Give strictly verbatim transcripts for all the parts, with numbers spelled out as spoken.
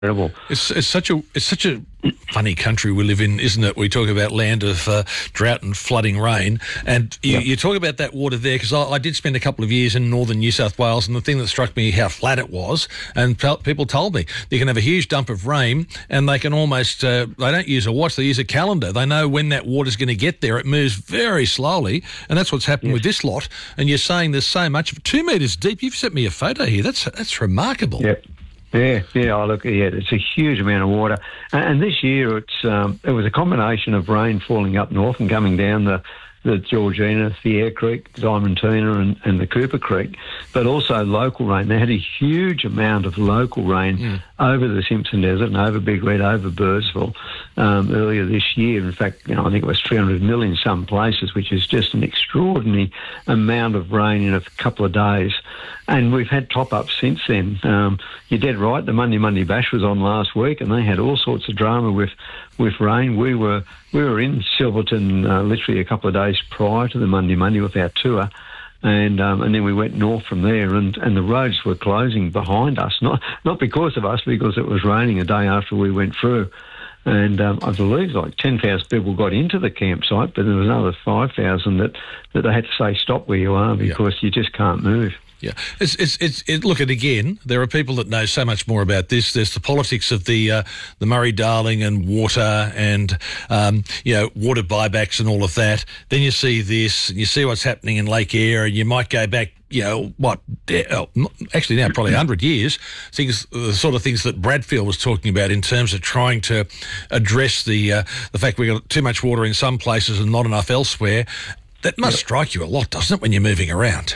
incredible. It's, it's such a it's such a funny country we live in, isn't it? We talk about land of uh, drought and flooding rain, and you, Yep. you talk about that water there, because I, I did spend a couple of years in northern New South Wales, and the thing that struck me how flat it was, and pe- people told me you can have a huge dump of rain, and they can almost uh, they don't use a watch, they use a calendar. They know when that water's going to get there. It moves very slowly, and that's what's happened Yes. with this lot. And you're saying there's so much, two metres deep. You've sent me a photo here. That's that's remarkable. Yep. Yeah, yeah. Oh, look, yeah, it's a huge amount of water, and, and this year it's um, it was a combination of rain falling up north and coming down the the Georgina, the Eyre Creek, Diamantina, and, and the Cooper Creek, but also local rain. They had a huge amount of local rain Mm. over the Simpson Desert and over Big Red, over Birdsville um, earlier this year. In fact, you know, I think it was three hundred mil in some places, which is just an extraordinary amount of rain in a couple of days. And we've had top-ups since then. Um, you're dead right. The Monday Monday Bash was on last week, and they had all sorts of drama with, with rain. We were we were in Silverton uh, literally a couple of days prior to the Monday Monday with our tour, and um, and then we went north from there, and, and the roads were closing behind us, not not because of us, because it was raining a day after we went through. And um, I believe like ten thousand people got into the campsite, but there was another five thousand that, that they had to say, stop where you are, because you just can't move. Yeah, it's it's it's it, look, and again, there are people that know so much more about this. There's the politics of the uh, the Murray-Darling and water, and um, you know, water buybacks and all of that. Then you see this, and you see what's happening in Lake Eyre, and you might go back, you know, what? Oh, actually, now probably a hundred years. Things, the sort of things that Bradfield was talking about in terms of trying to address the uh, the fact we got too much water in some places and not enough elsewhere. That must strike you a lot, doesn't it, when you're moving around?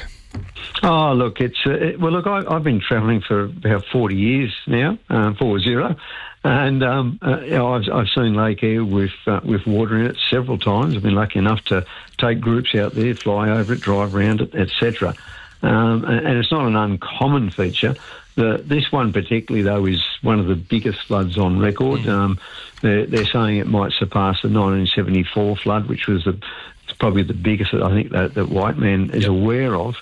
Oh, look, it's uh, it, well, look, I, I've been travelling for about forty years now, um, four zero, and um, uh, you know, I've I've seen Lake Eyre with uh, with water in it several times. I've been lucky enough to take groups out there, fly over it, drive around it, et cetera. Um, and, and it's not an uncommon feature. The, this one particularly, though, is one of the biggest floods on record. Mm. Um, they're, they're saying it might surpass the nineteen seventy-four flood, which was the it's probably the biggest that I think that, that Whiteman is yep. aware of.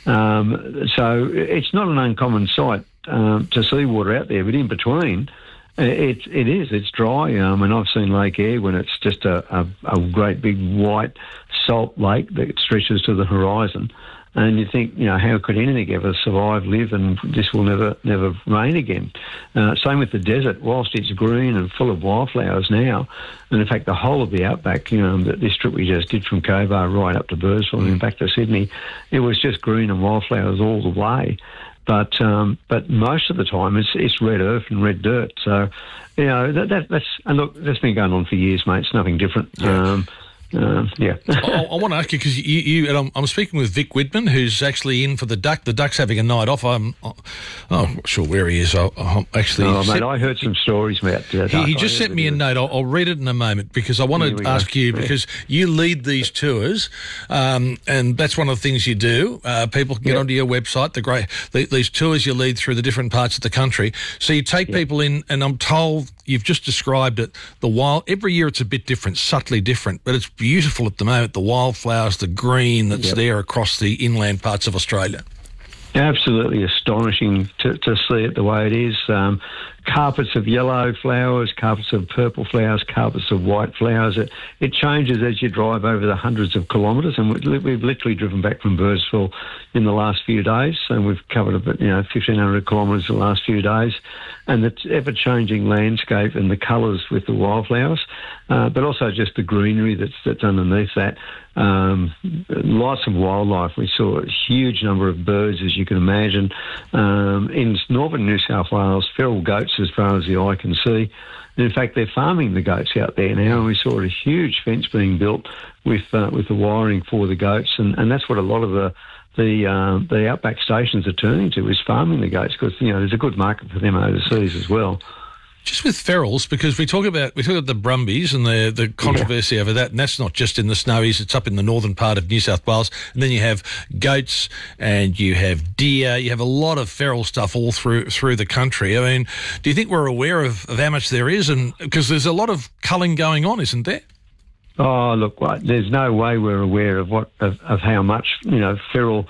Um, so it's not an uncommon sight um, to see water out there, but in between, it it is. It's dry, um, and I've seen Lake Eyre when it's just a, a, a great big white salt lake that stretches to the horizon. And you think, you know, how could anything ever survive, live, and this will never, never rain again? Uh, same with the desert. Whilst it's green and full of wildflowers now, and in fact the whole of the outback, you know, this trip we just did from Cobar right up to Birdsville mm. and back to Sydney, it was just green and wildflowers all the way. But um, but most of the time it's it's red earth and red dirt. So, you know, that, that that's and look, that's been going on for years, mate. It's nothing different. Yeah. Um, Uh, yeah. I, I want to ask you, because you, you and I'm, I'm speaking with Vic Widman, who's actually in for the Duck. The Duck's having a night off. I'm, oh, I'm not sure where he is. I, I'm actually. Oh, mate, I heard some stories about uh, He, he just sent me a note. I'll, I'll read it in a moment, because I want to ask go. you, because yeah. you lead these tours, um, and that's one of the things you do. Uh, people can get yep. onto your website. The great the, these tours you lead through the different parts of the country. So you take yep. people in, and I'm told you've just described it. The wild every year it's a bit different, subtly different, but it's beautiful at the moment, the wildflowers, the green that's yep. there across the inland parts of Australia. Absolutely astonishing to, to see it the way it is. Um, carpets of yellow flowers, carpets of purple flowers, carpets of white flowers. It, it changes as you drive over the hundreds of kilometres, and we've literally driven back from Birdsville in the last few days, and we've covered about, you know, fifteen hundred kilometres in the last few days, and the ever-changing landscape and the colours with the wildflowers, uh, but also just the greenery that's, that's underneath that. Um, lots of wildlife. We saw a huge number of birds, as you can imagine. Um, in northern New South Wales, feral goats as far as the eye can see. And in fact, they're farming the goats out there now, and we saw a huge fence being built with uh, with the wiring for the goats, and, and that's what a lot of the the uh, the outback stations are turning to, is farming the goats, because, you know, there's a good market for them overseas as well. Just with ferals, because we talk about we talk about the Brumbies and the the controversy yeah. over that, and that's not just in the snowies; it's up in the northern part of New South Wales. And then you have goats, and you have deer. You have a lot of feral stuff all through through the country. I mean, do you think we're aware of, of how much there is? And because there's a lot of culling going on, isn't there? Oh, look, there's no way we're aware of what of, of how much, you know, feral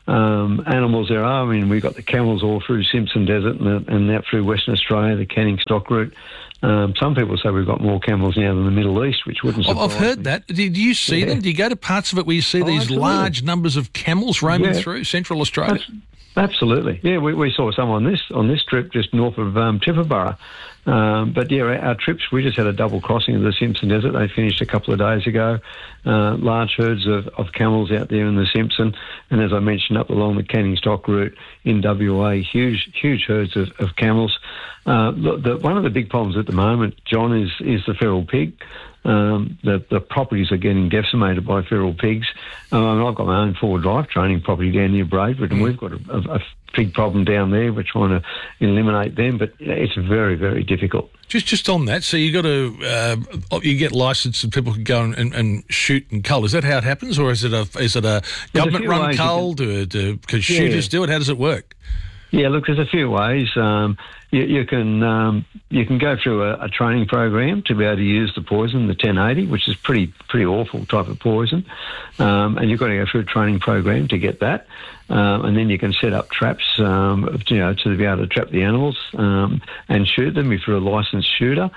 um, animals there are. I mean, we've got the camels all through Simpson Desert and, the, and out through Western Australia, the Canning Stock Route. Um, some people say we've got more camels now than the Middle East, which wouldn't surprise I've heard me. that. Do you see Yeah. them? Do you go to parts of it where you see Oh, these absolutely. large numbers of camels roaming Yeah. through Central Australia? Abs- Absolutely, yeah. We, we saw some on this on this trip just north of um, Tibooburra. Um, but yeah, our, our trips, we just had a double crossing of the Simpson Desert. They finished a couple of days ago. Uh, large herds of, of camels out there in the Simpson, and as I mentioned, up along the Canning Stock Route in W A, huge huge herds of, of camels. Uh, the, the, one of the big problems at the moment, John, is is the feral pig. Um, the, the properties are getting decimated by feral pigs. Um, I've got my own four-wheel drive training property down near Braidwood, and we've got a, a, a big problem down there. We're trying to eliminate them, but it's very, very difficult. Just just on that, so you got to uh, you get licensed and people can go and, and, and shoot and cull. Is that how it happens, or is it a is it a government run cull? Do, do can shooters do it? How does it work? Yeah, look, there's a few ways. Um, you, you can um, you can go through a, a training program to be able to use the poison, the ten eighty, which is pretty pretty awful type of poison, um, and you've got to go through a training program to get that. Um, and then you can set up traps, um, you know, to be able to trap the animals um, and shoot them if you're a licensed shooter.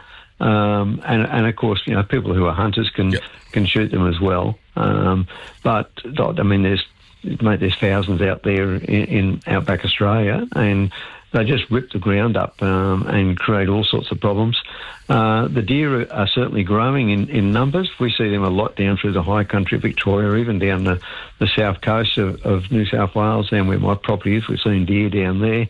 Um, and, and of course, you know, people who are hunters can yep. can shoot them as well. Um, but I mean, there's mate, there's thousands out there in, in outback Australia, and they just rip the ground up um, and create all sorts of problems. Uh, the deer are, are certainly growing in, in numbers. We see them a lot down through the high country of Victoria, even down the, the south coast of, of New South Wales, and where my property is. We've seen deer down there.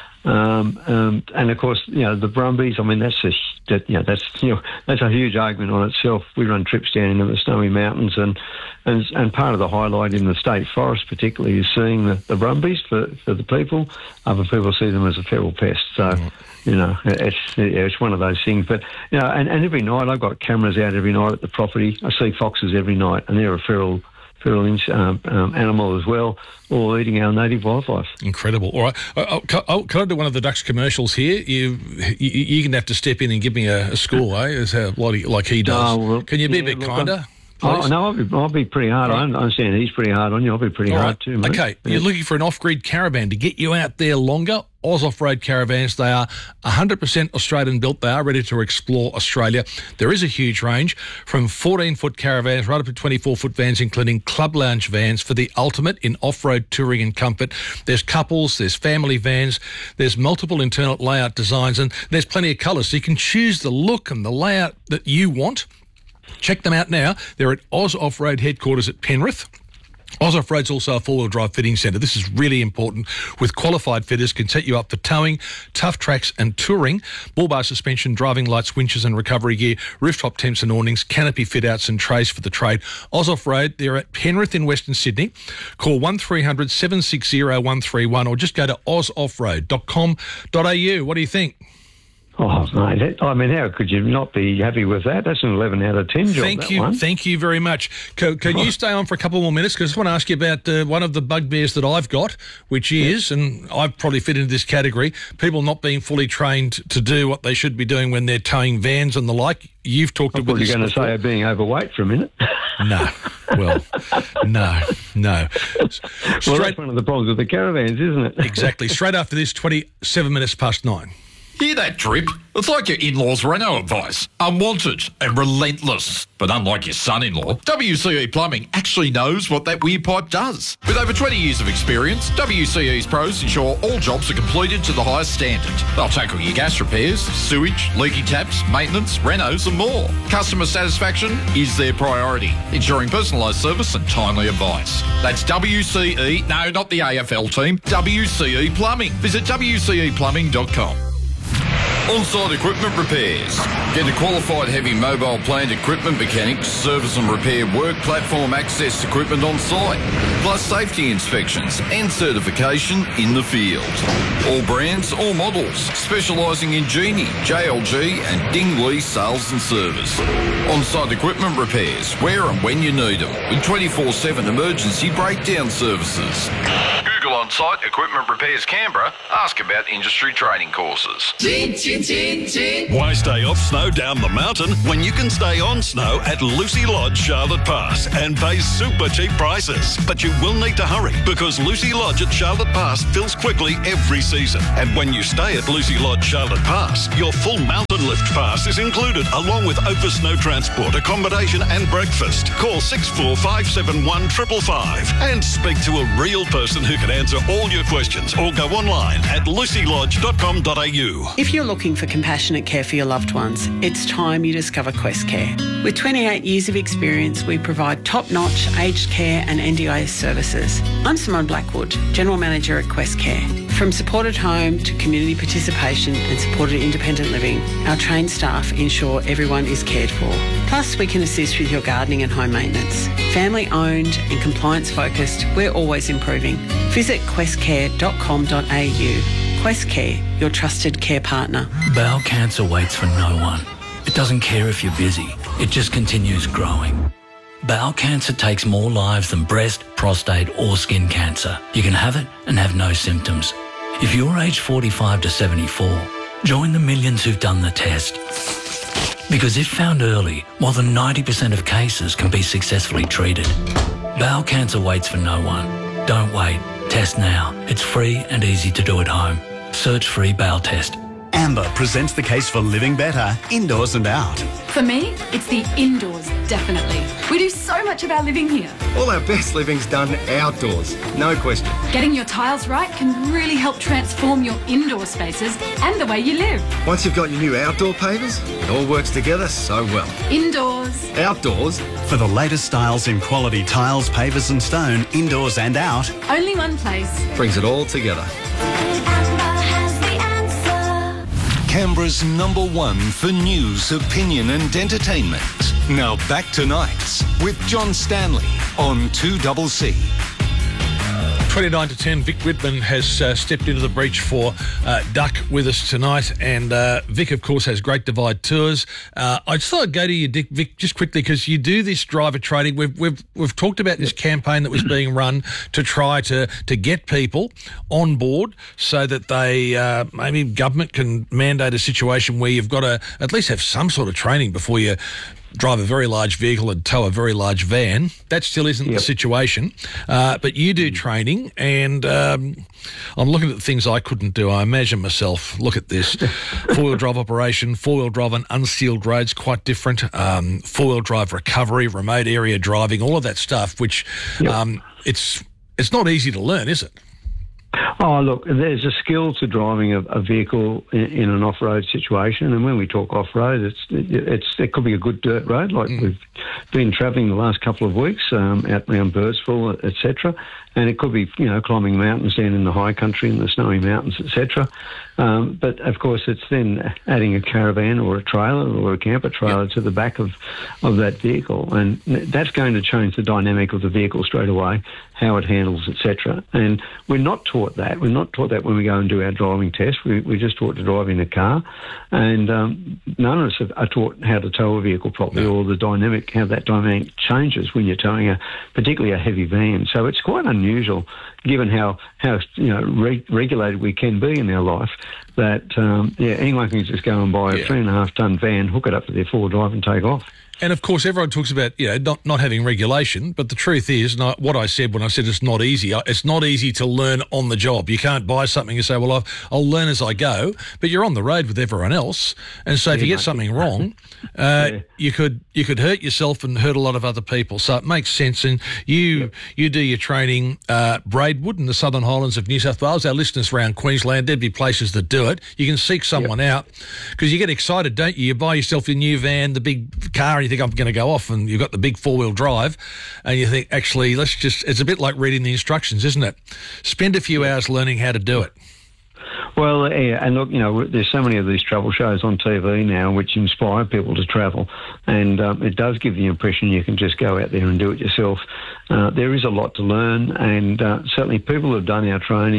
Um, um, and of course, you know, the brumbies. I mean, that's a that, you know that's you know that's a huge argument on itself. We run trips down into the Snowy Mountains, and and and part of the highlight in the state forest, particularly, is seeing the, the brumbies for, for the people. Other people see them as a feral pest. So, mm-hmm. you know, it's yeah, it's one of those things. But you know, and, and every night I've got cameras out every night at the property. I see foxes every night, and they're a feral. feral um, um, animal as well, all eating our native wildlife. Incredible. All right. Oh, can, oh, can I do one of the Ducks commercials here? You you, you can have to step in and give me a, a score, eh? As how, like, like he does. Oh, well, can you be yeah, a bit look, kinder? Oh, no, I'll be, I'll be pretty hard. Right. I understand he's pretty hard on you. I'll be pretty All hard right. too, mate. Okay, yeah. You're looking for an off-grid caravan to get you out there longer. Oz Off-Road Caravans, they are one hundred percent Australian built. They are ready to explore Australia. There is a huge range from fourteen-foot caravans right up to twenty-four-foot vans, including club lounge vans for the ultimate in off-road touring and comfort. There's couples, there's family vans, there's multiple internal layout designs, and there's plenty of colours. So you can choose the look and the layout that you want. Check them out now. They're at Oz Off-Road headquarters at Penrith. Oz Off-Road's also a four-wheel drive fitting centre. This is really important. With qualified fitters, can set you up for towing, tough tracks and touring. Bull bar suspension, driving lights, winches and recovery gear, rooftop tents and awnings, canopy fit-outs and trays for the trade. Oz Off-Road, they're at Penrith in Western Sydney. Call one three hundred, seven six zero, one three one or just go to oz off road dot com dot a u. What do you think? Oh, mate, I mean, how could you not be happy with that? That's an eleven out of ten job, Thank that you. one. Thank you very much. Can, can you stay on for a couple more minutes? Because I want to ask you about uh, one of the bugbears that I've got, which is, yeah. and I've probably fit into this category, people not being fully trained to do what they should be doing when they're towing vans and the like. You've talked I about this. You're going to say being overweight for a minute. No. Well, no, no. Straight, well, that's one of the problems with the caravans, isn't it? Exactly. Straight after this, twenty-seven minutes past nine. Hear that drip? It's like your in-laws' Renault advice. Unwanted and relentless. But unlike your son-in-law, W C E Plumbing actually knows what that weir pipe does. With over twenty years of experience, W C E's pros ensure all jobs are completed to the highest standard. They'll tackle your gas repairs, sewage, leaky taps, maintenance, renos and more. Customer satisfaction is their priority, ensuring personalised service and timely advice. That's W C E, no, not the A F L team, W C E Plumbing. Visit w c e plumbing dot com. On-site equipment repairs. Get a qualified heavy mobile plant equipment mechanic, service and repair work platform access equipment on site, plus safety inspections and certification in the field. All brands, all models, specialising in Genie, J L G and Ding Lee sales and service. On-site equipment repairs, where and when you need them, with twenty-four seven emergency breakdown services. Google On-Site Equipment Repairs Canberra. Ask about industry training courses. Chin, chin, chin, chin. Why stay off snow down the mountain when you can stay on snow at Lucy Lodge Charlotte Pass and pay super cheap prices? But you will need to hurry because Lucy Lodge at Charlotte Pass fills quickly every season. And when you stay at Lucy Lodge Charlotte Pass, your full mountain lift pass is included along with over snow transport, accommodation and breakfast. Call six four five seven one five five five and speak to a real person who can answer all your questions or go online at lucy lodge dot com dot a u. If you're looking for compassionate care for your loved ones, it's time you discover Quest Care. With twenty-eight years of experience, we provide top-notch aged care and N D I S services. I'm Simone Blackwood, General Manager at Quest Care. From supported home to community participation and supported independent living, our trained staff ensure everyone is cared for. Plus, we can assist with your gardening and home maintenance. Family owned and compliance focused, we're always improving. Visit quest care dot com dot a u. Quest Care, your trusted care partner. Bowel cancer waits for no one. It doesn't care if you're busy. It just continues growing. Bowel cancer takes more lives than breast, prostate or skin cancer. You can have it and have no symptoms. If you're aged forty-five to seventy-four, join the millions who've done the test. Because if found early, more than ninety percent of cases can be successfully treated. Bowel cancer waits for no one. Don't wait. Test now. It's free and easy to do at home. Search free bowel test. Amber presents the case for living better, indoors and out. For me, it's the indoors, definitely. We do so much of our living here. All our best living's done outdoors, no question. Getting your tiles right can really help transform your indoor spaces and the way you live. Once you've got your new outdoor pavers, it all works together so well. Indoors. Outdoors. For the latest styles in quality tiles, pavers and stone, indoors and out. Only one place. Brings it all together. Canberra's number one for news, opinion and entertainment. Now back to Nights with John Stanley on two C C. twenty-nine to ten, Vic Whitman has uh, stepped into the breach for uh, Duck with us tonight. And uh, Vic, of course, has Great Divide Tours. Uh, I just thought I'd go to you, Dick, Vic, just quickly, because you do this driver training. We've we've we've talked about this campaign that was being run to try to, to get people on board so that they, uh, maybe government can mandate a situation where you've got to at least have some sort of training before you drive a very large vehicle and tow a very large van. That still isn't yep. the situation. Uh, but you do training, and um, I'm looking at the things I couldn't do. I imagine myself, look at this. Four-wheel drive operation, four-wheel drive on unsealed roads, quite different. Um, four-wheel drive recovery, remote area driving, all of that stuff, which yep. um, it's it's not easy to learn, is it? Oh, look, there's a skill to driving a, a vehicle in, in an off-road situation, and when we talk off-road, it's it's it could be a good dirt road, like mm. we've been travelling the last couple of weeks um, out around Birdsville, et cetera. And it could be, you know, climbing mountains down in the high country, in the snowy mountains, et cetera. Um, but, of course, it's then adding a caravan or a trailer or a camper trailer yep. to the back of, of that vehicle. And that's going to change the dynamic of the vehicle straight away, how it handles, et cetera. And we're not taught that. We're not taught that when we go and do our driving test. We, we're just taught to drive in a car. And um, none of us are taught how to tow a vehicle properly no. or the dynamic, how that dynamic changes when you're towing a, particularly a heavy van. So it's quite unusual. Unusual, given how how you know re- regulated we can be in our life, that um, yeah anyone can just go and buy a yeah. three and a half ton van, hook it up to their four wheel drive, and take off. And, of course, everyone talks about, you know, not, not having regulation, but the truth is, and I, what I said when I said it's not easy, it's not easy to learn on the job. You can't buy something and say, well, I'll, I'll learn as I go, but you're on the road with everyone else. And so yeah, if you get something wrong, uh, yeah. you could you could hurt yourself and hurt a lot of other people. So it makes sense. And you yep. you do your training uh, Braidwood in the Southern Highlands of New South Wales. Our listeners around Queensland, there'd be places that do it. You can seek someone yep. out because you get excited, don't you? You buy yourself your new van, the big car, and you think, I'm going to go off, and you've got the big four-wheel drive, and you think, actually, let's just, it's a bit like reading the instructions, isn't it? Spend a few hours learning how to do it. Well, yeah, and look, you know, there's so many of these travel shows on T V now which inspire people to travel, and um, it does give the impression you can just go out there and do it yourself. Uh, there is a lot to learn, and uh, certainly people who have done our training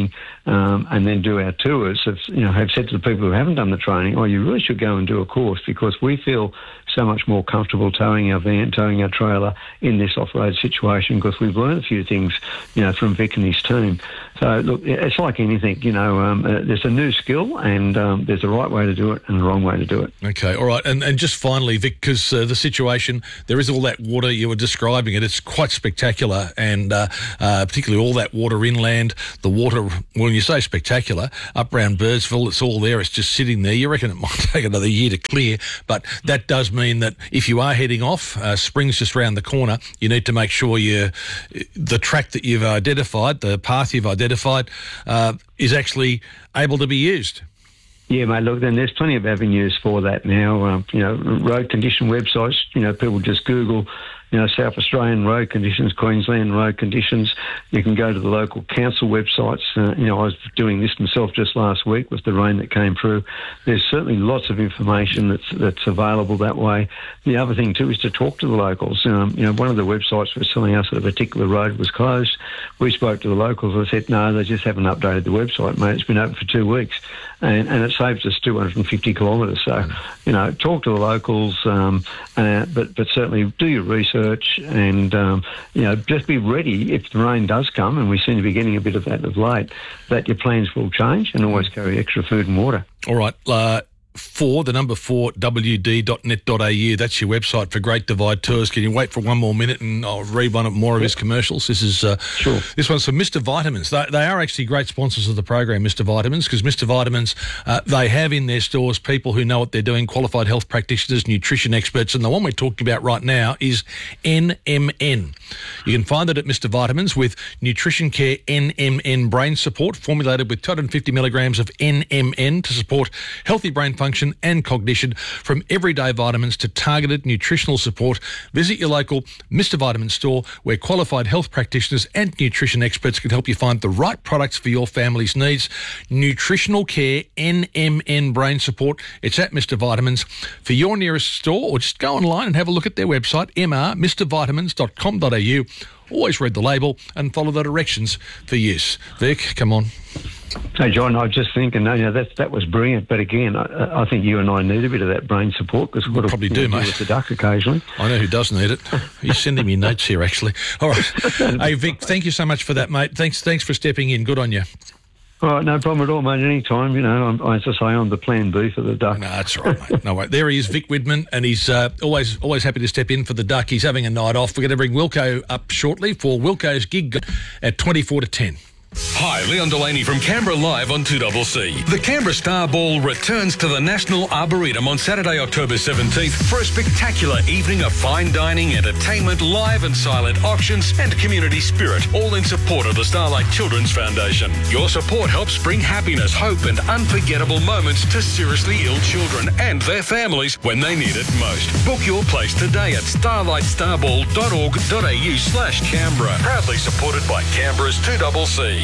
um, and then do our tours, have, you know, have said to the people who haven't done the training, oh, you really should go and do a course, because we feel so much more comfortable towing our van, towing our trailer in this off-road situation, because we've learned a few things, you know, from Vic and his team. So, look, it's like anything, you know, um, uh, there's a new skill, and um, there's a right way to do it and a wrong way to do it. Okay, all right. And, and just finally, Vic, because uh, the situation, there is all that water, you were describing it, it's quite spectacular, and uh, uh, particularly all that water inland, the water, when you say spectacular, up around Birdsville, it's all there, it's just sitting there. You reckon it might take another year to clear, but that does mean that if you are heading off, uh, spring's just around the corner, you need to make sure you, the track that you've identified, the path you've identified, uh, is actually able to be used. Yeah, mate, look, then there's plenty of avenues for that now. Um, you know, road condition websites, you know, people just Google, you know, South Australian road conditions, Queensland road conditions. You can go to the local council websites. Uh, you know, I was doing this myself just last week with the rain that came through. There's certainly lots of information that's that's available that way. The other thing, too, is to talk to the locals. Um, you know, one of the websites was telling us that a particular road was closed. We spoke to the locals and said, no, they just haven't updated the website, mate. It's been open for two weeks. And, and it saves us two hundred fifty kilometres. So, you know, talk to the locals, um, uh, but, but certainly do your research and, um, you know, just be ready if the rain does come, and we seem to be getting a bit of that of late, that your plans will change, and always carry extra food and water. All right. Uh, four, the number four, w d dot net dot a u. That's your website for Great Divide Tours. Can you wait for one more minute and I'll read one of more of yep. his commercials? This is uh, sure. This one's from Mister Vitamins. They, they are actually great sponsors of the program, Mister Vitamins, because Mister Vitamins, uh, they have in their stores people who know what they're doing, qualified health practitioners, nutrition experts, and the one we're talking about right now is N M N. You can find it at Mister Vitamins with Nutrition Care N M N Brain Support, formulated with two hundred fifty milligrams of N M N to support healthy brain function and cognition. From everyday vitamins to targeted nutritional support, visit your local Mister Vitamins store, where qualified health practitioners and nutrition experts can help you find the right products for your family's needs. Nutritional Care N M N Brain Support. It's at Mister Vitamins for your nearest store, or just go online and have a look at their website, m r mr vitamins dot com dot a u. Always read the label and follow the directions for use. Vic, come on. Hey, John, I was just thinking, you know, that that was brilliant. But again, I, I think you and I need a bit of that brain support, because we'll probably do, mate. With the duck occasionally. I know who does need it. He's sending me notes here, actually. All right. Hey, Vic, thank you so much for that, mate. Thanks, thanks for stepping in. Good on you. All right, no problem at all, mate. Any time, you know, I'm, as I say, I'm the plan B for the duck. No, that's all right, mate. No way. There he is, Vic Widman, and he's uh, always always happy to step in for the duck. He's having a night off. We're going to bring Wilco up shortly for Wilco's gig at twenty-four to ten. Hi, Leon Delaney from Canberra Live on two C C. The Canberra Star Ball returns to the National Arboretum on Saturday, October seventeenth for a spectacular evening of fine dining, entertainment, live and silent auctions and community spirit, all in support of the Starlight Children's Foundation. Your support helps bring happiness, hope and unforgettable moments to seriously ill children and their families when they need it most. Book your place today at starlight starball dot org dot a u slash Canberra. Proudly supported by Canberra's two C C.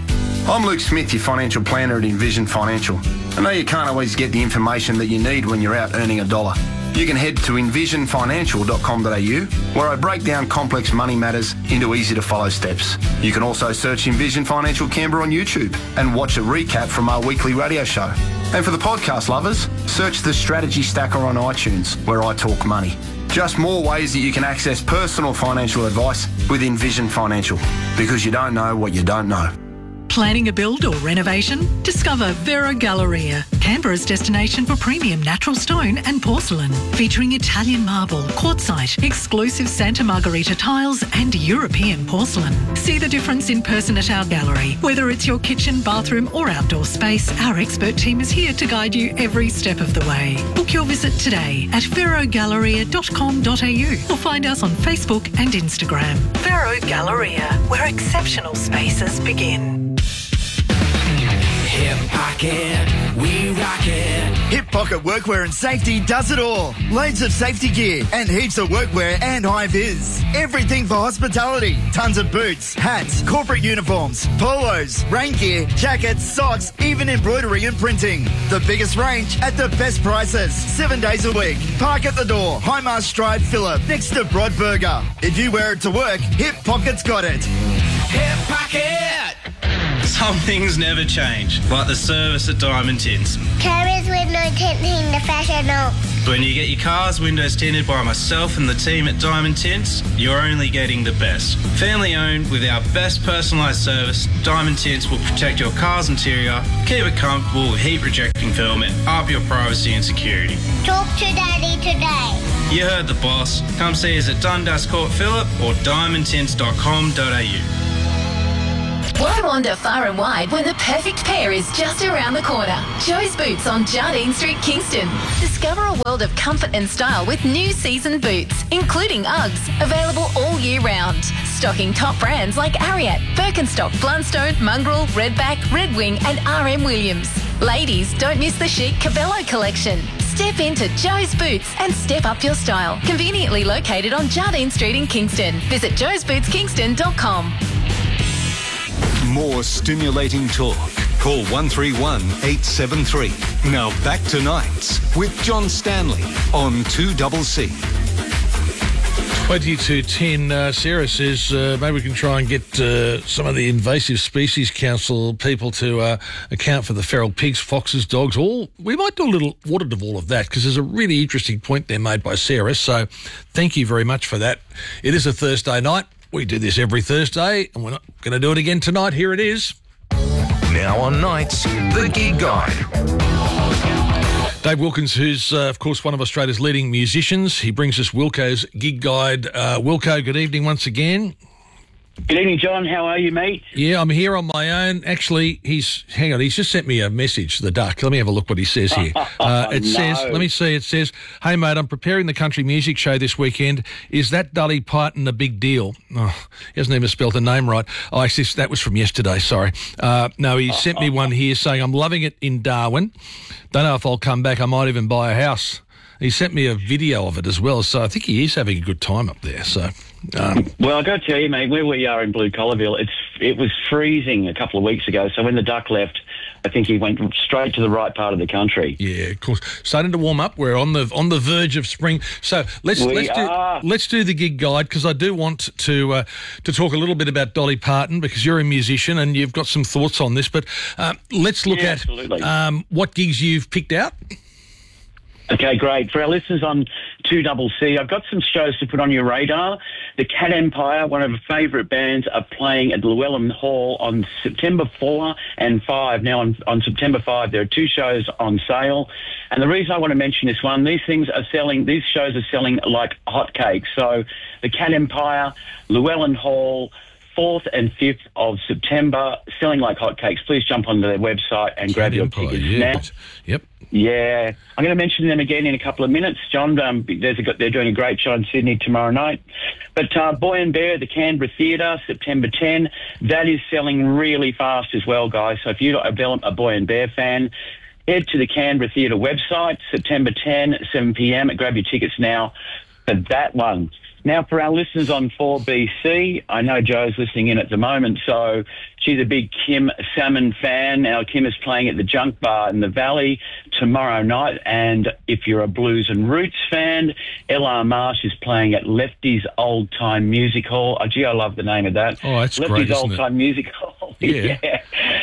I'm Luke Smith, your financial planner at Envision Financial. I know you can't always get the information that you need when you're out earning a dollar. You can head to envision financial dot com dot a u, where I break down complex money matters into easy-to-follow steps. You can also search Envision Financial Canberra on YouTube and watch a recap from our weekly radio show. And for the podcast lovers, search the Strategy Stacker on iTunes, where I talk money. Just more ways that you can access personal financial advice with Envision Financial, because you don't know what you don't know. Planning a build or renovation? Discover Vero Galleria, Canberra's destination for premium natural stone and porcelain, featuring Italian marble, quartzite, exclusive Santa Margherita tiles and European porcelain. See the difference in person at our gallery. Whether it's your kitchen, bathroom or outdoor space, our expert team is here to guide you every step of the way. Book your visit today at vero galleria dot com dot a u or find us on Facebook and Instagram. Vero Galleria, where exceptional spaces begin. Hip Pocket, we rock it. Hip Pocket Workwear and Safety does it all. Loads of safety gear and heaps of workwear and high-vis. Everything for hospitality. Tons of boots, hats, corporate uniforms, polos, rain gear, jackets, socks, even embroidery and printing. The biggest range at the best prices. Seven days a week. Park at the door. Highmast Stride Phillip next to Broadburger. If you wear it to work, Hip Pocket's got it. Hip Pocket. Some things never change, like the service at Diamond Tints. Carriers window tinting the professional. When you get your car's windows tinted by myself and the team at Diamond Tints, you're only getting the best. Family owned with our best personalised service, Diamond Tints will protect your car's interior, keep it comfortable with heat rejecting film and up your privacy and security. Talk to Daddy today. You heard the boss. Come see us at Dundas Court Phillip or diamond tints dot com dot a u. Why wander far and wide when the perfect pair is just around the corner? Joe's Boots on Jardine Street, Kingston. Discover a world of comfort and style with new season boots, including Uggs, available all year round. Stocking top brands like Ariat, Birkenstock, Blundstone, Mongrel, Redback, Red Wing and R M Williams. Ladies, don't miss the chic Cabello collection. Step into Joe's Boots and step up your style. Conveniently located on Jardine Street in Kingston. Visit joes boots kingston dot com. More stimulating talk. Call one three one, eight seven three. Now back to Nights with John Stanley on two C C. twenty-two ten, uh, Sarah says uh, maybe we can try and get uh, some of the Invasive Species Council people to uh, account for the feral pigs, foxes, dogs. All we might do a little audit of all of that, because there's a really interesting point there made by Sarah. So thank you very much for that. It is a Thursday night. We do this every Thursday, and we're not going to do it again tonight. Here it is. Now on Nights, the Gig Guide. Dave Wilkins, who's, uh, of course, one of Australia's leading musicians. He brings us Wilco's Gig Guide. Uh, Wilco, good evening once again. Good evening, John. How are you, mate? Yeah, I'm here on my own. Actually, he's, hang on, he's just sent me a message, the duck. Let me have a look what he says here. Uh, it no. says, let me see, it says, hey, mate, I'm preparing the country music show this weekend. Is that Dolly Parton a big deal? Oh, he hasn't even spelled the name right. Oh, actually, that was from yesterday, sorry. Uh, no, he sent me one here saying, I'm loving it in Darwin. Don't know if I'll come back. I might even buy a house. He sent me a video of it as well, so I think he is having a good time up there, so... Um, well, I've got to tell you, mate, where we are in Blue Collarville, it's it was freezing a couple of weeks ago. So when the duck left, I think he went straight to the right part of the country. Yeah, of course. Starting to warm up. We're on the on the verge of spring. So let's we let's are. do let's do the gig guide, because I do want to uh, to talk a little bit about Dolly Parton, because you're a musician and you've got some thoughts on this. But uh, let's look yeah, at um, what gigs you've picked out. Okay, great. For our listeners on two C C, I've got some shows to put on your radar. The Cat Empire, one of our favourite bands, are playing at Llewellyn Hall on September fourth and five. Now, on, on September fifth, there are two shows on sale. And the reason I want to mention this one, these things are selling, these shows are selling like hotcakes. So the Cat Empire, Llewellyn Hall, fourth and fifth of September, selling like hotcakes. Please jump onto their website and Cat grab your Empire, tickets yeah. now. Yep. Yeah, I'm going to mention them again in a couple of minutes, John. Um, there's a, they're doing a great show in Sydney tomorrow night. But uh, Boy and Bear at the Canberra Theatre, September tenth, that is selling really fast as well, guys. So if you're a Boy and Bear fan, head to the Canberra Theatre website, September tenth, seven p.m. Grab your tickets now for that one. Now, for our listeners on four B C, I know Joe's listening in at the moment, so she's a big Kim Salmon fan. Now, Kim is playing at the Junk Bar in the Valley tomorrow night, and if you're a blues and roots fan, L R Marsh is playing at Lefty's Old Time Music Hall. Oh, gee, I love the name of that. Oh, that's Lefty's great, Old isn't Time it? Music Hall. Yeah. yeah.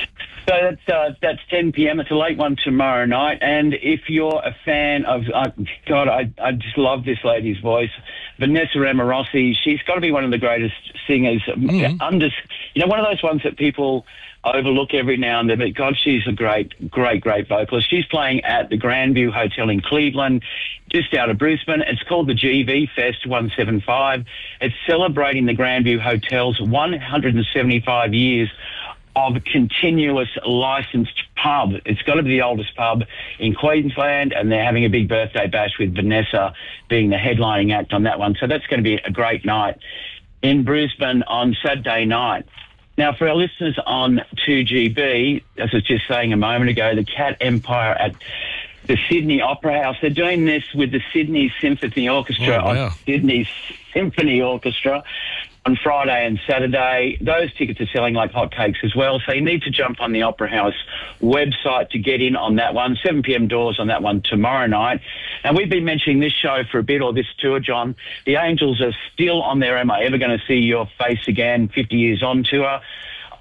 So that's uh, that's ten p.m. It's a late one tomorrow night. And if you're a fan of, uh, God, I, I just love this lady's voice, Vanessa Amorossi. She's got to be one of the greatest singers. Mm-hmm. Under, you know, one of those ones that people overlook every now and then. But God, she's a great, great, great vocalist. She's playing at the Grandview Hotel in Cleveland, just out of Brisbane. It's called the G V Fest one seventy-five. It's celebrating the Grandview Hotel's one hundred seventy-five years of continuous licensed pub. It's got to be the oldest pub in Queensland, and they're having a big birthday bash with Vanessa being the headlining act on that one. So that's going to be a great night in Brisbane on Saturday night. Now, for our listeners on two G B, as I was just saying a moment ago, the Cat Empire at the Sydney Opera House, they're doing this with the Sydney Symphony Orchestra, oh, wow. on Sydney Symphony Orchestra on Friday and Saturday. Those tickets are selling like hotcakes as well, so you need to jump on the Opera House website to get in on that one. seven p.m. doors on that one tomorrow night. And we've been mentioning this show for a bit, or this tour, John. The Angels are still on their Am I Ever Going to See Your Face Again fifty years on tour.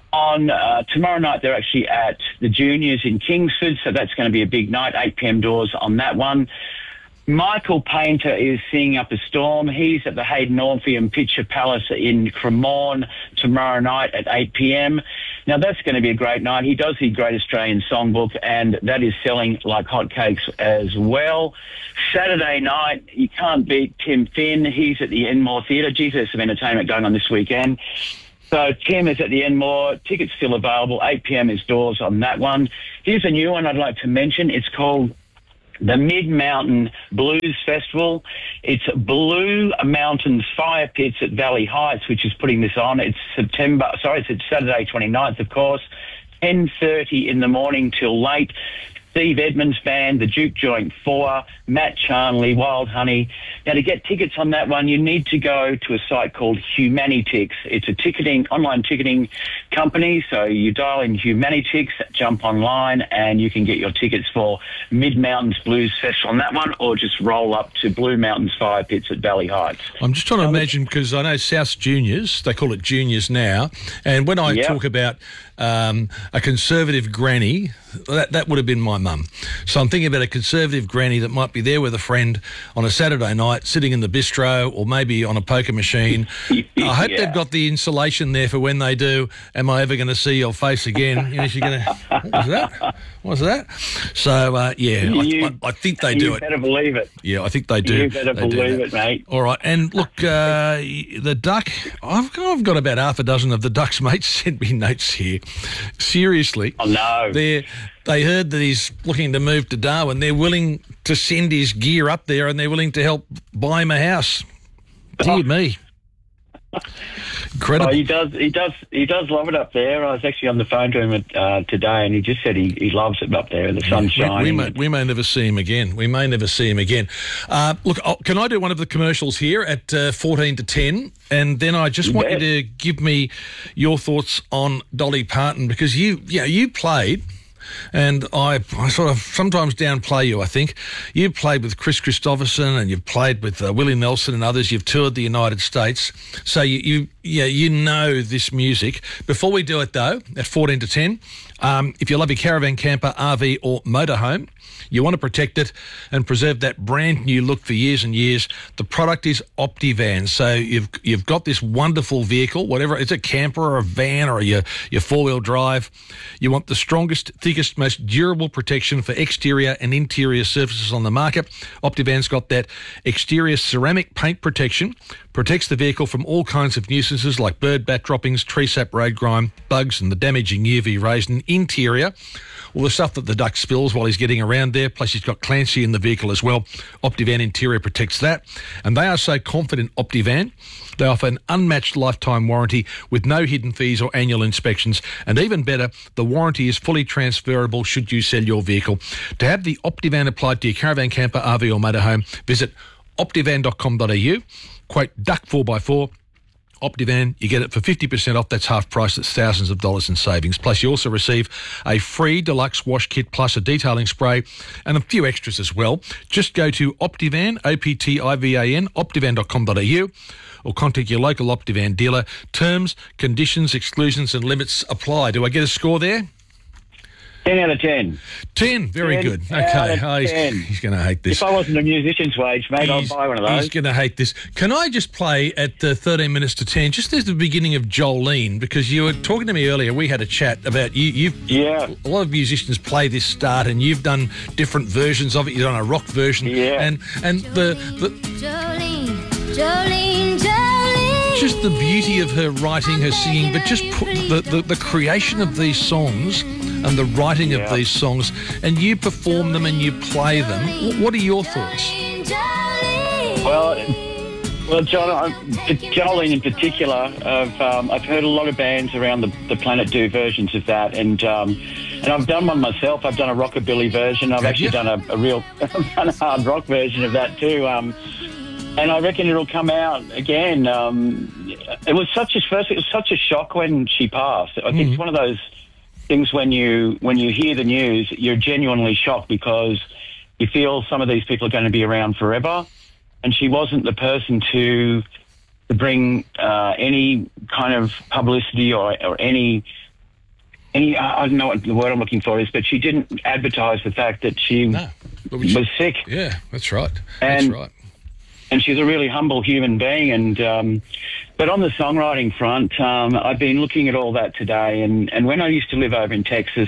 On uh, tomorrow night, they're actually at the Juniors in Kingsford, so that's going to be a big night, eight p.m. doors on that one. Michael Painter is singing Up a Storm. He's at the Hayden Orpheum Picture Palace in Cremorne tomorrow night at eight p.m. Now, that's going to be a great night. He does the Great Australian Songbook, and that is selling like hotcakes as well. Saturday night, you can't beat Tim Finn. He's at the Enmore Theatre. Geez, there's some entertainment going on this weekend. So Tim is at the Enmore. Tickets still available. eight p.m. is doors on that one. Here's a new one I'd like to mention. It's called the Mid-Mountain Blues Festival. It's Blue Mountains Fire Pits at Valley Heights, which is putting this on. It's September, sorry, it's Saturday twenty-ninth, of course, ten thirty in the morning till late. Steve Edmonds Band, the Duke Joint Four, Matt Charnley, Wild Honey. Now, to get tickets on that one, you need to go to a site called Humanitix. It's a ticketing, online ticketing company. So you dial in Humanitix, jump online, and you can get your tickets for Mid-Mountains Blues Festival on that one, or just roll up to Blue Mountains Fire Pits at Valley Heights. I'm just trying to imagine, because I know South Juniors, they call it Juniors now, and when I Yep. talk about um, a conservative granny, that, that would have been my mum. So I'm thinking about a conservative granny that might be there with a friend on a Saturday night, sitting in the bistro or maybe on a poker machine. I hope Yeah. they've got the insulation there for when they do, am I ever going to see your face again? You know, she's going to, what was that? What was that? So, uh, yeah, You- I, I, I think they do you it. better believe it. Yeah, I think they do. You better They do believe that. it, mate. All right, and look, uh, the duck. I've got, I've got about half a dozen of the duck's mates sent me notes here. Seriously, Oh, no. they they heard that he's looking to move to Darwin. They're willing to send his gear up there, and they're willing to help buy him a house. Dear me, incredible. Oh, he does. He does. He does love it up there. I was actually on the phone to him uh, today, and he just said he, he loves it up there. The sun's We, we, shining. may, we may never see him again. We may never see him again. Uh, look, oh, can I do one of the commercials here at uh, fourteen to ten? And then I just You want bet. you to give me your thoughts on Dolly Parton, because you, you know, you played, and I, I sort of sometimes downplay you, I think. You played with Chris Christopherson, and you've played with uh, Willie Nelson and others. You've toured the United States. So you, you, yeah, you know this music. Before we do it, though, at fourteen to ten, um, if you love your caravan, camper, R V or motorhome, you want to protect it and preserve that brand new look for years and years. The product is Optivan. So you've you've got this wonderful vehicle, whatever it's a camper or a van or your your four wheel drive. You want the strongest, thickest, most durable protection for exterior and interior surfaces on the market. Optivan's got that exterior ceramic paint protection, protects the vehicle from all kinds of nuisances like bird bat droppings, tree sap, road grime, bugs, and the damaging U V rays. And interior, all the stuff that the duck spills while he's getting around there, plus he's got Clancy in the vehicle as well. Optivan Interior protects that. And they are so confident, Optivan, they offer an unmatched lifetime warranty with no hidden fees or annual inspections. And even better, the warranty is fully transferable should you sell your vehicle. To have the Optivan applied to your caravan, camper, R V or motorhome, visit optivan dot com dot a u, quote duck four by four, Optivan, you get it for fifty percent off. That's half price. That's thousands of dollars in savings. Plus, you also receive a free deluxe wash kit plus a detailing spray and a few extras as well. Just go to Optivan, O P T I V A N, optivan dot com dot a u, or contact your local Optivan dealer. Terms, conditions, exclusions and limits apply. Do I get a score there? ten out of ten. ten, very ten good. out Okay, of oh, he's, ten. he's going to hate this. If I wasn't a musician's wage, mate, I'd He's- buy one of those. He's going to hate this. Can I just play at uh, thirteen minutes to ten, just as the beginning of Jolene, because you were talking to me earlier, we had a chat about you. You've, yeah. A lot of musicians play this start, and you've done different versions of it. You've done a rock version. Yeah. And, and the, the Jolene, Jolene, Jolene. just the beauty of her writing, her singing, but just put the, the, the creation of these songs and the writing Yeah. of these songs, and you perform them and you play them. Wh- What are your thoughts? Well, well, John, I, Jolene in particular, I've, um, I've heard a lot of bands around the, the planet do versions of that, and um, and I've done one myself. I've done a rockabilly version. I've Have actually you? done a, a real I've done a hard rock version of that too. Um, and I reckon it'll come out again. Um, it was such a first. It was such a shock when she passed. I think it's one of those things when you when you hear the news, you're genuinely shocked because you feel some of these people are going to be around forever. And she wasn't the person to to bring uh, any kind of publicity or, or any any, I don't know what the word I'm looking for is, but she didn't advertise the fact that she no. was sick. Yeah, that's right. And, that's right. And she's a really humble human being. And um, but on the songwriting front, um, I've been looking at all that today. And, and when I used to live over in Texas,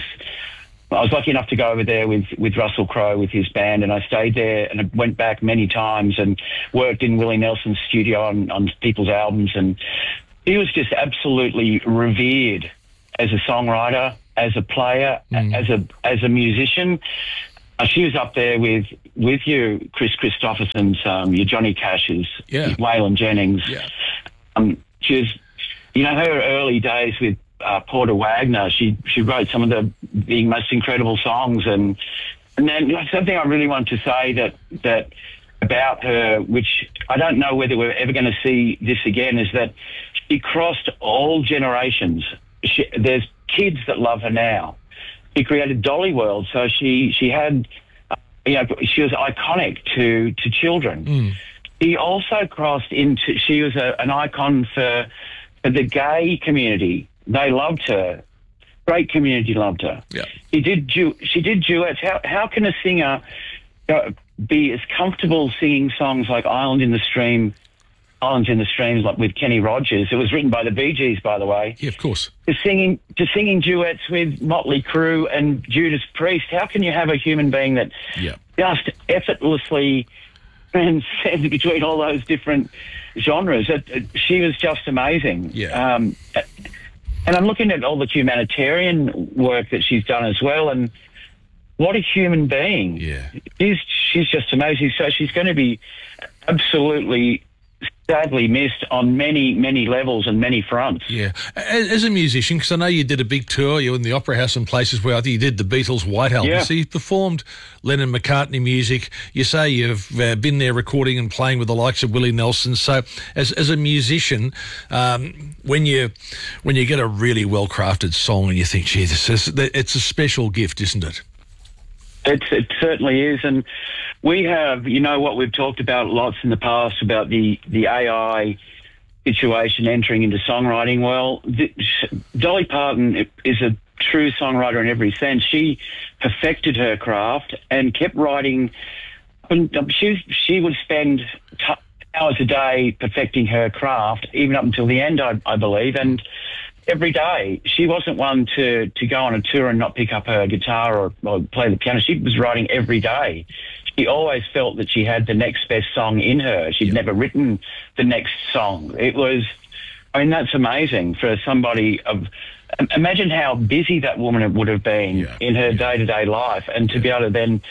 I was lucky enough to go over there with, with Russell Crowe with his band, and I stayed there and I went back many times and worked in Willie Nelson's studio on, on people's albums. And he was just absolutely revered as a songwriter, as a player, mm. as a as a musician. Uh, she was up there with with you, Chris Christopherson's, um, your Johnny Cash's, yeah. Waylon Jennings. Yeah. Um, she was, you know, her early days with Uh, Porter Wagner. She she wrote some of the, the most incredible songs, and and then something I really want to say that that about her, which I don't know whether we're ever going to see this again, is that she crossed all generations. She, there's kids that love her now. She created Dolly World, so she she had, uh, you know, she was iconic to to children. Mm. She also crossed into. She was a, an icon for for the gay community. They loved her. Great community loved her. Yeah. She did du- She did duets. How how can a singer uh, be as comfortable singing songs like "Island in the Stream," "Islands in the Streams," like with Kenny Rogers? It was written by the Bee Gees, by the way. Yeah, of course. To singing to singing duets with Motley Crue and Judas Priest. How can you have a human being that yeah. just effortlessly transcends between all those different genres? It, it, she was just amazing. Yeah. Um, And I'm looking at all the humanitarian work that she's done as well, and what a human being. Yeah. She's, she's just amazing. So she's going to be absolutely sadly missed on many, many levels and many fronts. Yeah. As, as a musician, because I know you did a big tour, you were in the Opera House and places where I think you did the Beatles' White Album. Yeah. So you've performed Lennon-McCartney music. You say you've uh, been there recording and playing with the likes of Willie Nelson. So as as a musician, um, when you when you get a really well-crafted song and you think, gee, this is, it's a special gift, isn't it? It's, it certainly is. And we have, you know, what we've talked about lots in the past about the, the A I situation entering into songwriting. Well, the, Dolly Parton is a true songwriter in every sense. She perfected her craft and kept writing. And she, she would spend t- hours a day perfecting her craft, even up until the end, I, I believe. And every day. She wasn't one to, to go on a tour and not pick up her guitar or, or play the piano. She was writing every day. She always felt that she had the next best song in her. She'd yeah. never written the next song. It was, I mean, that's amazing for somebody of, imagine how busy that woman would have been yeah. in her day-to-day life, and to yeah. be able to then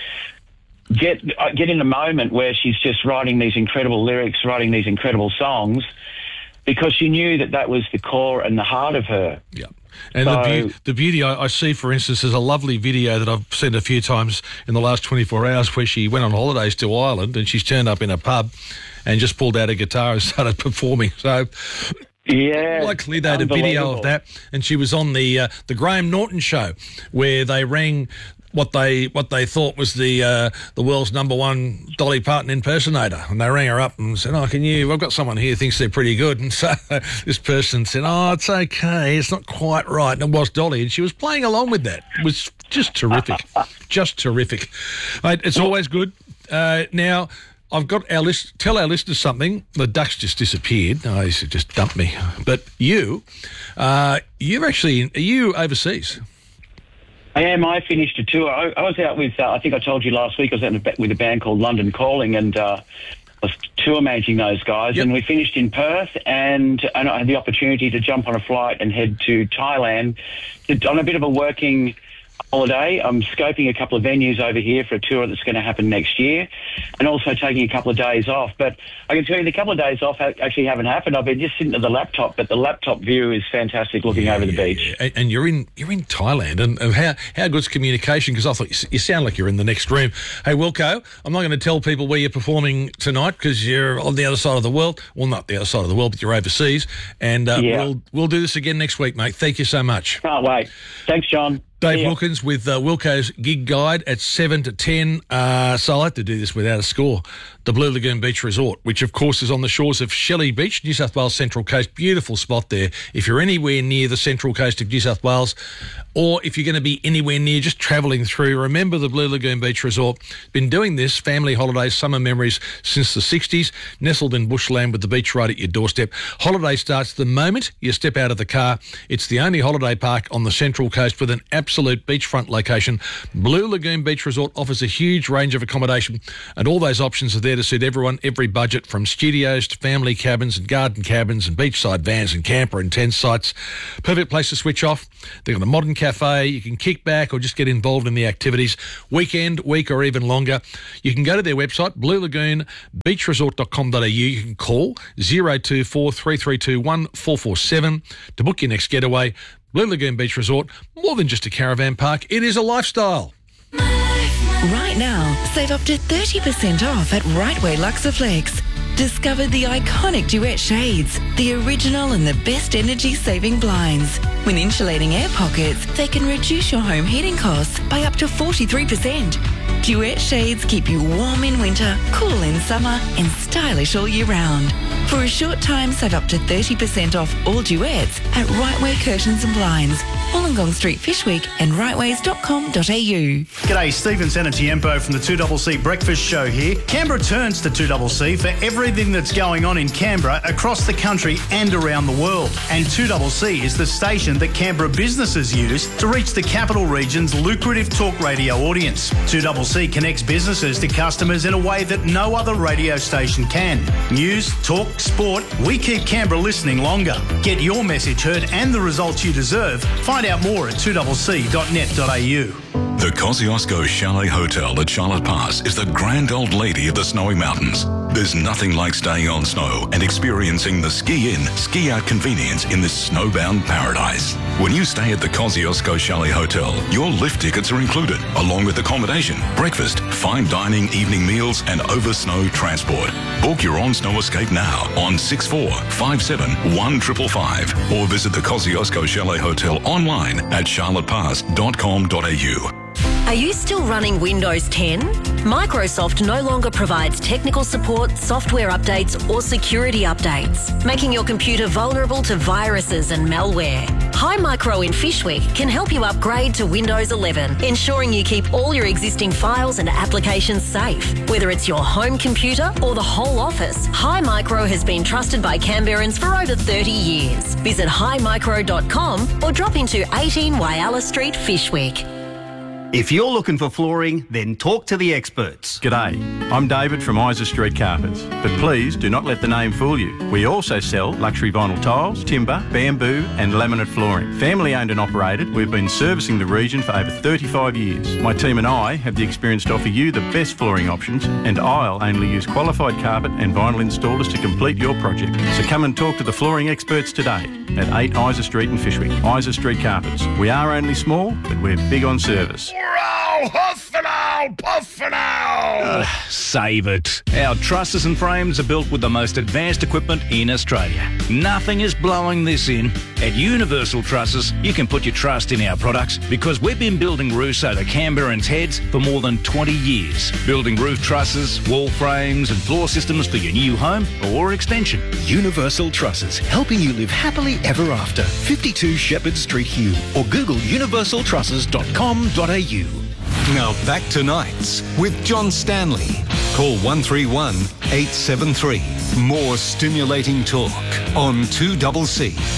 get, get in a moment where she's just writing these incredible lyrics, writing these incredible songs, because she knew that that was the core and the heart of her. Yeah. And so, the, be- the beauty I, I see, for instance, is a lovely video that I've seen a few times in the last twenty-four hours where she went on holidays to Ireland and she's turned up in a pub and just pulled out a guitar and started performing. So, yeah, likely they had a video of that. And she was on the uh, the Graham Norton show where they rang what they what they thought was the uh, the world's number one Dolly Parton impersonator, and they rang her up and said, "Oh, can you? I've got someone here who thinks they're pretty good." And so this person said, "Oh, it's okay, it's not quite right." And it was Dolly, and she was playing along with that. It was just terrific, just terrific. Mate, it's always good. Uh, now, I've got our list. Tell our listeners something. The ducks just disappeared. Oh, they just dumped me. But you, uh, you're actually are you overseas? I am. I finished a tour. I, I was out with, uh, I think I told you last week, I was out with a band called London Calling, and uh, I was tour managing those guys. Yep. And we finished in Perth, and, and I had the opportunity to jump on a flight and head to Thailand to, on a bit of a working holiday. I'm scoping a couple of venues over here for a tour that's going to happen next year, and also taking a couple of days off. But I can tell you the couple of days off actually haven't happened. I've been just sitting at the laptop, but the laptop view is fantastic looking yeah, over the yeah, beach. Yeah. And, and you're in you're in Thailand, and, and how how good's communication? Because I thought you, you sound like you're in the next room. Hey, Wilco, I'm not going to tell people where you're performing tonight because you're on the other side of the world. Well, not the other side of the world, but you're overseas. And uh, yeah. we'll we'll do this again next week, mate. Thank you so much. Can't wait. Thanks, John. Dave See ya. Wilkins with uh, Wilco's Gig Guide at seven to ten. Uh, so I like to do this without a score. The Blue Lagoon Beach Resort, which of course is on the shores of Shelley Beach, New South Wales Central Coast. Beautiful spot there. If you're anywhere near the central coast of New South Wales, or if you're going to be anywhere near just travelling through, remember the Blue Lagoon Beach Resort. Been doing this, family holidays, summer memories since the sixties, nestled in bushland with the beach right at your doorstep. Holiday starts the moment you step out of the car. It's the only holiday park on the Central Coast with an absolute beachfront location. Blue Lagoon Beach Resort offers a huge range of accommodation, and all those options are there to suit everyone, every budget, from studios to family cabins and garden cabins and beachside vans and camper and tent sites. Perfect place to switch off. They've got a modern cafe. You can kick back or just get involved in the activities, weekend, week or even longer. You can go to their website, blue lagoon beach resort dot com dot a u. You can call zero two four, three three two, one four four seven to book your next getaway. Blue Lagoon Beach Resort, more than just a caravan park, it is a lifestyle. Right now, save up to thirty percent off at Rightway Luxaflex. Discover the iconic Duet shades, the original and the best energy-saving blinds. With insulating air pockets, they can reduce your home heating costs by up to forty-three percent. Duet shades keep you warm in winter, cool in summer, and stylish all year round. For a short time, save up to thirty percent off all Duets at Rightway Curtains and Blinds, Wollongong Street, Fishwick, and rightways dot com dot a u. G'day, Stephen Sanatiempo from the two C C Breakfast Show here. Canberra turns to two C C for everything that's going on in Canberra, across the country and around the world. And two C C is the station that Canberra businesses use to reach the capital region's lucrative talk radio audience. two C C connects businesses to customers in a way that no other radio station can. News, talk, sport, we keep Canberra listening longer. Get your message heard and the results you deserve. Find out more at two c c dot net dot a u. The Kosciuszko Chalet Hotel at Charlotte Pass is the grand old lady of the Snowy Mountains. There's nothing like staying on snow and experiencing the ski-in, ski-out convenience in this snowbound paradise. When you stay at the Kosciuszko Chalet Hotel, your lift tickets are included, along with accommodation, breakfast, fine dining, evening meals, and over-snow transport. Book your on-snow escape now on six four five seven one five five five or visit the Kosciuszko Chalet Hotel online at charlotte pass dot com dot a u. Are you still running Windows ten? Microsoft no longer provides technical support, software updates, or security updates, making your computer vulnerable to viruses and malware. Hi Micro in Fishwick can help you upgrade to Windows eleven, ensuring you keep all your existing files and applications safe. Whether it's your home computer or the whole office, Hi Micro has been trusted by Canberrans for over thirty years. Visit hi micro dot com or drop into eighteen Whyalla Street, Fishwick. If you're looking for flooring, then talk to the experts. G'day, I'm David from Isa Street Carpets, but please do not let the name fool you. We also sell luxury vinyl tiles, timber, bamboo and laminate flooring. Family owned and operated, we've been servicing the region for over thirty-five years. My team and I have the experience to offer you the best flooring options, and I'll only use qualified carpet and vinyl installers to complete your project. So come and talk to the flooring experts today at eight Isa Street in Fishwick. Isa Street Carpets. We are only small, but we're big on service. Huff and owl, puff and owl! Uh, save it. Our trusses and frames are built with the most advanced equipment in Australia. Nothing is blowing this in. At Universal Trusses, you can put your trust in our products because we've been building roofs over Canberrans' heads for more than twenty years. Building roof trusses, wall frames and floor systems for your new home or extension. Universal Trusses, helping you live happily ever after. fifty-two Shepherd Street, Hume, or Google universal trusses dot com dot a u. Now back to Nights with John Stanley. Call one three one, eight seven three. More stimulating talk on two C C.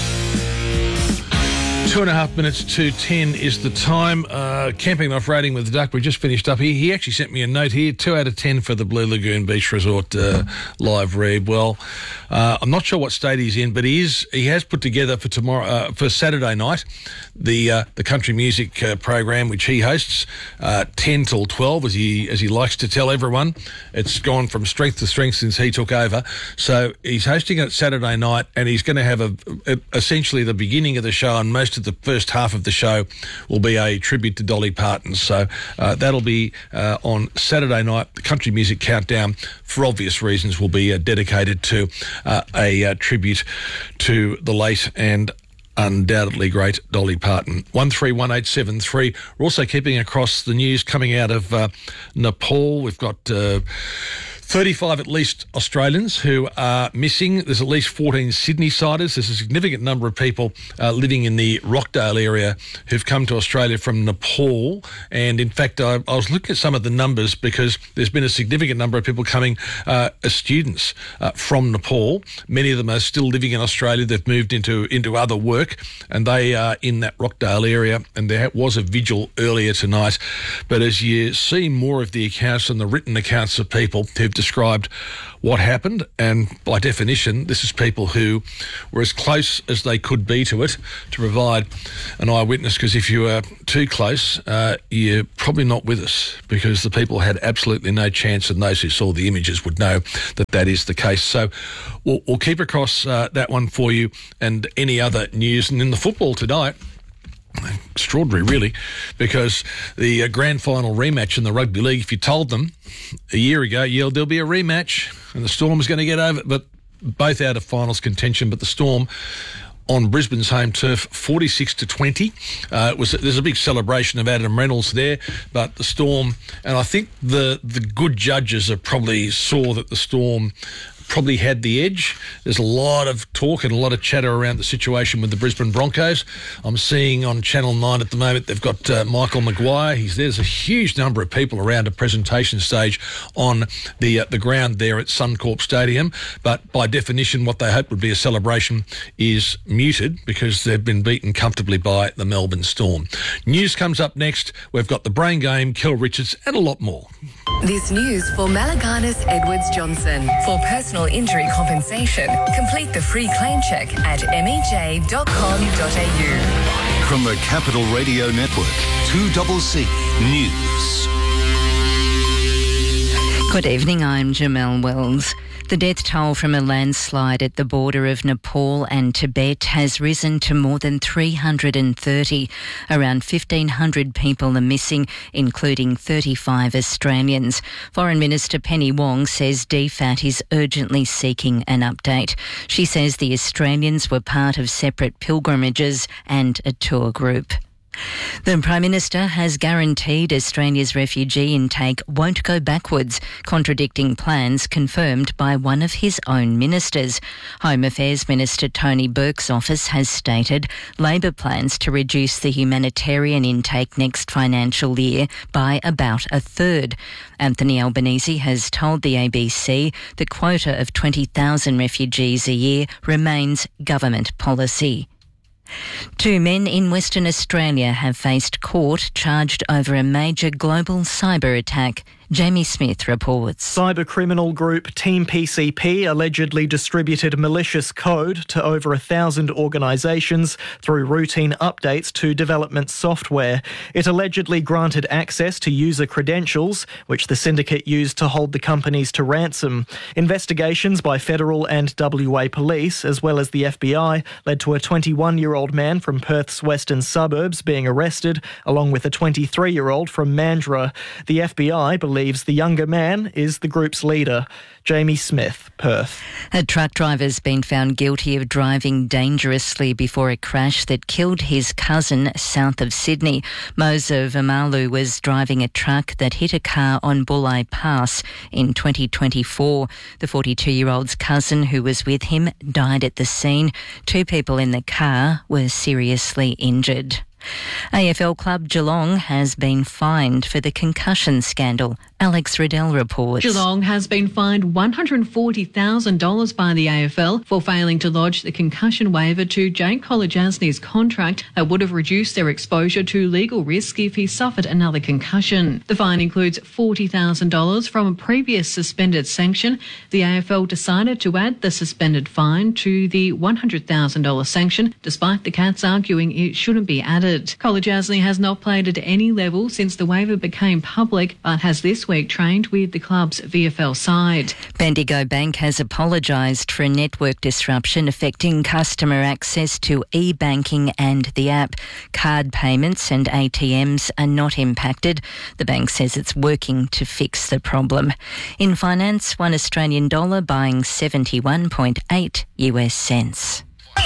Two and a half minutes to ten is the time. Uh, camping and off-roading with the Duck. We just finished up here. He actually sent me a note here. Two out of ten for the Blue Lagoon Beach Resort uh, live read. Well, uh, I'm not sure what state he's in, but he is. He has put together for tomorrow, uh, for Saturday night, the uh, the country music uh, program which he hosts, uh, ten till twelve, as he as he likes to tell everyone. It's gone from strength to strength since he took over. So he's hosting it Saturday night, and he's going to have a, a essentially the beginning of the show and most of the first half of the show will be a tribute to Dolly Parton. So uh, that'll be uh, on Saturday night. The Country Music Countdown, for obvious reasons, will be uh, dedicated to uh, a uh, tribute to the late and undoubtedly great Dolly Parton. one three one eight seven three. We're also keeping across the news coming out of uh, Nepal. We've got Uh, thirty-five at least Australians who are missing. There's at least fourteen Sydney-siders. There's a significant number of people uh, living in the Rockdale area who've come to Australia from Nepal. And in fact, I, I was looking at some of the numbers because there's been a significant number of people coming uh, as students uh, from Nepal. Many of them are still living in Australia. They've moved into, into other work and they are in that Rockdale area. And there was a vigil earlier tonight. But as you see more of the accounts and the written accounts of people who've described what happened, and by definition this is people who were as close as they could be to it to provide an eyewitness, because if you were too close uh, you're probably not with us, because the people had absolutely no chance, and those who saw the images would know that that is the case. So we'll, we'll keep across uh, that one for you and any other news. And in the football tonight, extraordinary really, because the uh, grand final rematch in the Rugby League, if you told them a year ago, yeah, there'll be a rematch and the Storm's going to get over it, but both out of finals contention, but the Storm on Brisbane's home turf, forty-six to twenty. Uh, it was there's a big celebration of Adam Reynolds there, but the Storm, and I think the the good judges have probably saw that the Storm probably had the edge. There's a lot of talk and a lot of chatter around the situation with the Brisbane Broncos. I'm seeing on Channel nine at the moment they've got uh, Michael Maguire. He's there's a huge number of people around a presentation stage on the uh, the ground there at Suncorp Stadium. But by definition, what they hope would be a celebration is muted because they've been beaten comfortably by the Melbourne Storm. News comes up next. We've got the Brain Game, Kel Richards, and a lot more. This news for Malaganas Edwards Johnson. For personal injury compensation, complete the free claim check at m e j dot com dot a u. From the Capital Radio Network, two C C News. Good evening, I'm Jamelle Wells. The death toll from a landslide at the border of Nepal and Tibet has risen to more than three hundred thirty. Around fifteen hundred people are missing, including thirty-five Australians. Foreign Minister Penny Wong says D FAT is urgently seeking an update. She says the Australians were part of separate pilgrimages and a tour group. The Prime Minister has guaranteed Australia's refugee intake won't go backwards, contradicting plans confirmed by one of his own ministers. Home Affairs Minister Tony Burke's office has stated Labor plans to reduce the humanitarian intake next financial year by about a third. Anthony Albanese has told the A B C the quota of twenty thousand refugees a year remains government policy. Two men in Western Australia have faced court charged over a major global cyber attack. Jamie Smith reports. Cyber criminal group Team P C P allegedly distributed malicious code to over a thousand organisations through routine updates to development software. It allegedly granted access to user credentials, which the syndicate used to hold the companies to ransom. Investigations by federal and W A police, as well as the F B I, led to a twenty-one-year-old man from Perth's western suburbs being arrested, along with a twenty-three-year-old from Mandurah. The F B I believes the younger man is the group's leader. Jamie Smith, Perth. A truck driver's been found guilty of driving dangerously before a crash that killed his cousin south of Sydney. Mozo Vamalu was driving a truck that hit a car on Bulli Pass in twenty twenty-four. The forty-two-year-old's cousin who was with him died at the scene. Two people in the car were seriously injured. A F L club Geelong has been fined for the concussion scandal. Alex Riddell reports. Geelong has been fined one hundred forty thousand dollars by the A F L for failing to lodge the concussion waiver to Jake Kolodjasny's contract that would have reduced their exposure to legal risk if he suffered another concussion. The fine includes forty thousand dollars from a previous suspended sanction. The A F L decided to add the suspended fine to the one hundred thousand dollars sanction, despite the Cats arguing it shouldn't be added. Kolodjasny has not played at any level since the waiver became public, but has this week trained with the club's V F L side. Bendigo Bank has apologised for a network disruption affecting customer access to e-banking and the app. Card payments and A T Ms are not impacted. The bank says it's working to fix the problem. In finance, one Australian dollar buying seventy-one point eight U S cents.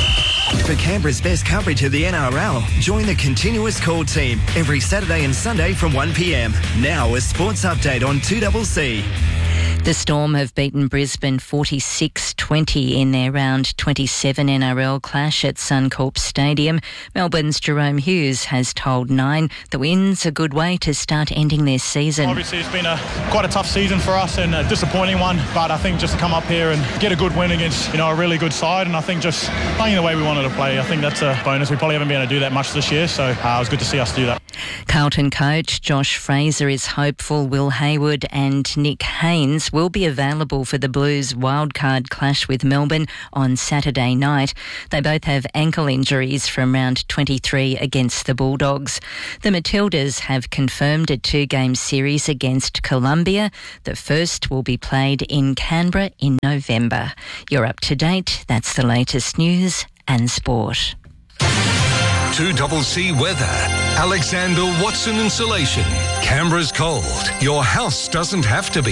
For Canberra's best coverage of the N R L, join the Continuous Call team every Saturday and Sunday from one p m. Now a sports update on two C C. The Storm have beaten Brisbane forty-six twenty in their round twenty-seven N R L clash at Suncorp Stadium. Melbourne's Jerome Hughes has told Nine the win's a good way to start ending their season. Obviously it's been a quite a tough season for us and a disappointing one, but I think just to come up here and get a good win against, you know, a really good side, and I think just playing the way we wanted to play, I think that's a bonus. We probably haven't been able to do that much this year, so uh, it was good to see us do that. Carlton coach Josh Fraser is hopeful Will Hayward and Nick Haynes will be available for the Blues wildcard clash with Melbourne on Saturday night. They both have ankle injuries from round twenty-three against the Bulldogs. The Matildas have confirmed a two-game series against Colombia. The first will be played in Canberra in November. You're up to date. That's the latest news and sport. two C C weather. Alexander Watson Insulation. Canberra's cold. Your house doesn't have to be.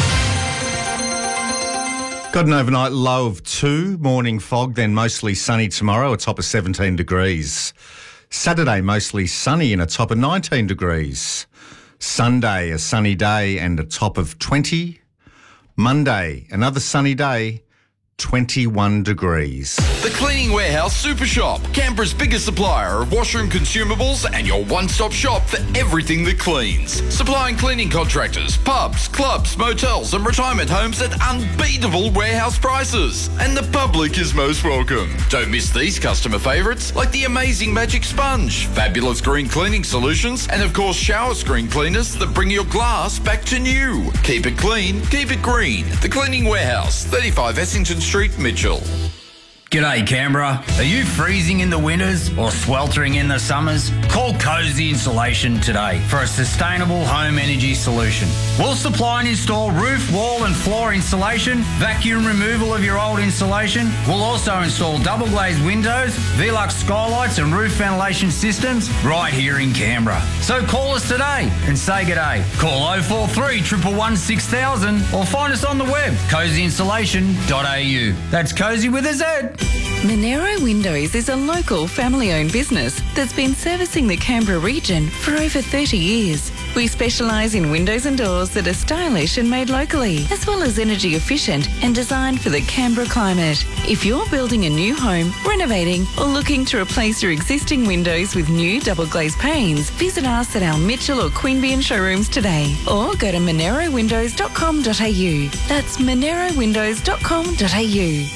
Got an overnight low of two, morning fog, then mostly sunny tomorrow, a top of seventeen degrees. Saturday, mostly sunny and a top of nineteen degrees. Sunday, a sunny day and a top of twenty. Monday, another sunny day, twenty-one degrees. The Cleaning Warehouse Super Shop, Canberra's biggest supplier of washroom consumables and your one-stop shop for everything that cleans. Supplying cleaning contractors, pubs, clubs, motels and retirement homes at unbeatable warehouse prices. And the public is most welcome. Don't miss these customer favourites like the amazing Magic Sponge, fabulous green cleaning solutions and of course shower screen cleaners that bring your glass back to new. Keep it clean, keep it green. The Cleaning Warehouse, thirty-five Essington Street, Mitchell. G'day Canberra. Are you freezing in the winters or sweltering in the summers? Call Cozy Insulation today for a sustainable home energy solution. We'll supply and install roof, wall and floor insulation, vacuum removal of your old insulation. We'll also install double glazed windows, Velux skylights and roof ventilation systems right here in Canberra. So call us today and say g'day. Call oh four three, one one one, six thousand or find us on the web, cozy insulation dot a u. That's Cozy with a Z. Monero Windows is a local family-owned business that's been servicing the Canberra region for over thirty years. We specialise in windows and doors that are stylish and made locally, as well as energy efficient and designed for the Canberra climate. If you're building a new home, renovating or looking to replace your existing windows with new double glazed panes, visit us at our Mitchell or Queanbeyan showrooms today or go to monero windows dot com dot a u. That's monero windows dot com dot a u.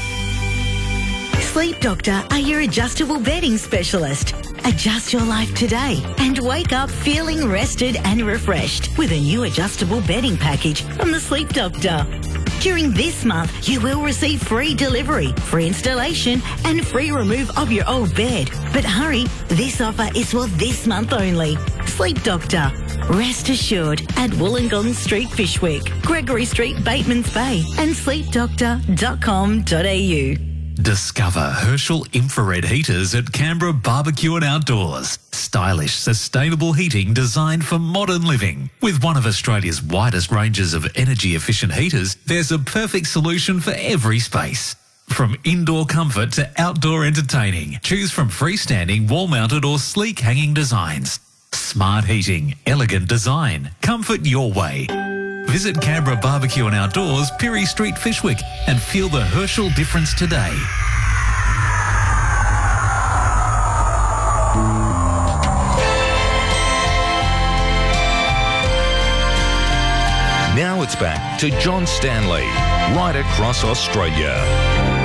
Sleep Doctor are your adjustable bedding specialist. Adjust your life today and wake up feeling rested and refreshed with a new adjustable bedding package from the Sleep Doctor. During this month, you will receive free delivery, free installation and free remove of your old bed. But hurry, this offer is for this month only. Sleep Doctor. Rest assured at Wollongong Street, Fishwick, Gregory Street, Batemans Bay and sleep doctor dot com dot a u. Discover Herschel infrared heaters at Canberra Barbecue and Outdoors. Stylish, sustainable heating designed for modern living. With one of Australia's widest ranges of energy-efficient heaters, there's a perfect solution for every space. From indoor comfort to outdoor entertaining, choose from freestanding, wall-mounted or sleek hanging designs. Smart heating, elegant design, comfort your way. Visit Canberra Barbecue and Outdoors, Pirie Street, Fishwick, and feel the Herschel difference today. Now it's back to John Stanley, right across Australia.